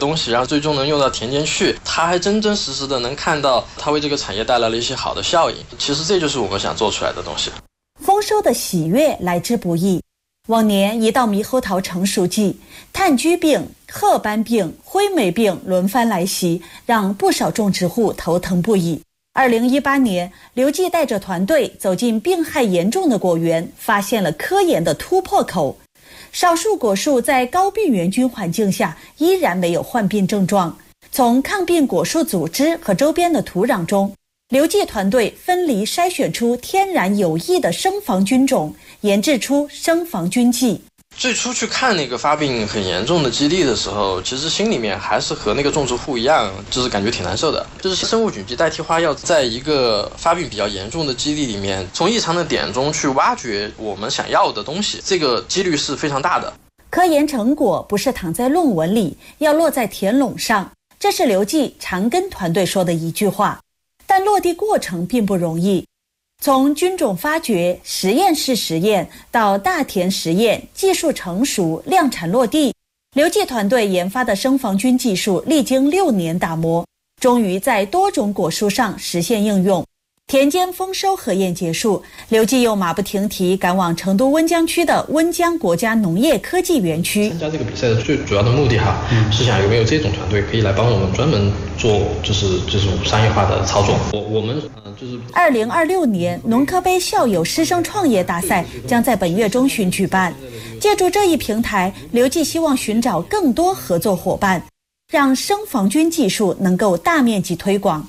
东西，然后最终能用到田间去，他还真真实实的能看到他为这个产业带来了一些好的效应。其实这就是我们想做出来的东西。 丰收的喜悦来之不易。往年一到猕猴桃成熟季，炭疽病、褐斑病、灰霉病轮番来袭，让不少种植户头疼不已。2018年，刘记带着团队走进病害严重的果园，发现了科研的突破口。少数果树在高病原菌环境下依然没有患病症状。从抗病果树组织和周边的土壤中，刘记团队分离筛选出天然有益的生防菌种，研制出生防菌剂。 最初去看那个发病很严重的基地的时候，其实心里面还是和那个种植户一样，就是感觉挺难受的。就是生物菌剂代替花药，在一个发病比较严重的基地里面，从异常的点中去挖掘我们想要的东西，这个几率是非常大的。 科研成果不是躺在论文里，要落在田垄上，这是刘记常跟团队说的一句话。但落地过程并不容易，从菌种发掘、实验室实验到大田实验、技术成熟、量产落地，刘记团队研发的生防菌技术历经6年打磨，终于在多种果树上实现应用。田间丰收核验结束，刘记又马不停蹄赶往成都温江区的温江国家农业科技园区。 参加这个比赛的最主要的目的是想有没有这种团队可以来帮我们专门做就是商业化的操作。我们就是 2026年农科杯校友师生创业大赛将在本月中旬举办。借助这一平台，刘记希望寻找更多合作伙伴，让生防菌技术能够大面积推广。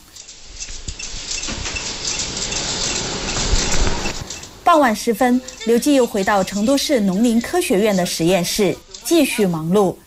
傍晚时分，刘记又回到成都市农林科学院的实验室，继续忙碌。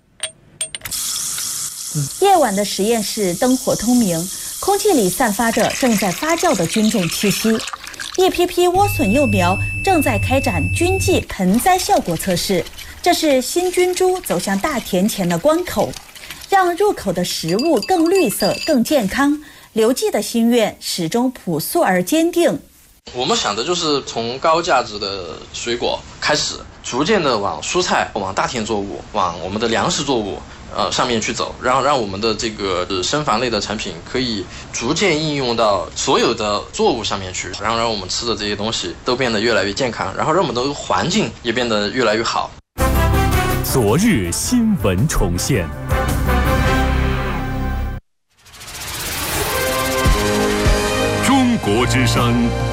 夜晚的实验室灯火通明，空气里散发着正在发酵的菌种气息。一批批莴笋幼苗正在开展菌剂盆栽效果测试，这是新菌株走向大田前的关口。让入口的食物更绿色、更健康，刘记的心愿始终朴素而坚定。 我们想的就是从高价值的水果开始，逐渐的往蔬菜、往大田作物、往我们的粮食作物上面去走，让我们的这个生防类的产品可以逐渐应用到所有的作物上面去，让我们吃的这些东西都变得越来越健康，然后让我们的环境也变得越来越好。 昨日新闻重现。中国之声